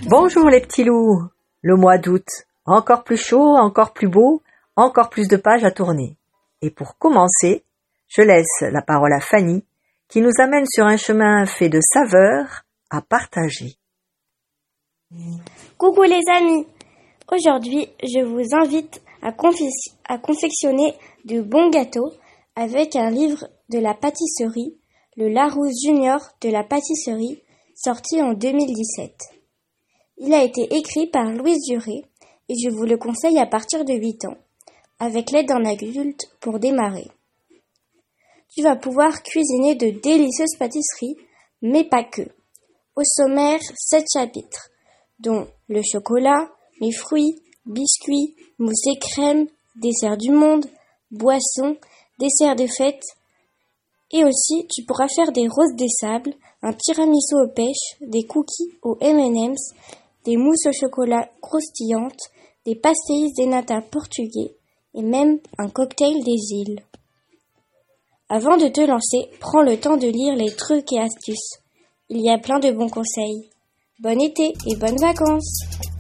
Bonjour les petits loups, le mois d'août, encore plus chaud, encore plus beau, encore plus de pages à tourner. Et pour commencer, je laisse la parole à Fanny qui nous amène sur un chemin fait de saveurs à partager. Coucou les amis, aujourd'hui je vous invite à confectionner de bons gâteaux avec un livre de la pâtisserie, le Larousse Junior de la pâtisserie, sorti en 2017. Il a été écrit par Louise Duré et je vous le conseille à partir de 8 ans, avec l'aide d'un adulte pour démarrer. Tu vas pouvoir cuisiner de délicieuses pâtisseries, mais pas que. Au sommaire, 7 chapitres, dont le chocolat, les fruits, biscuits, mousse et crème, dessert du monde, boissons, dessert de fête. Et aussi, tu pourras faire des roses des sables, un tiramisu aux pêches, des cookies aux M&M's, des mousses au chocolat croustillantes, des pastéis de nata portugais et même un cocktail des îles. Avant de te lancer, prends le temps de lire les trucs et astuces. Il y a plein de bons conseils. Bon été et bonnes vacances!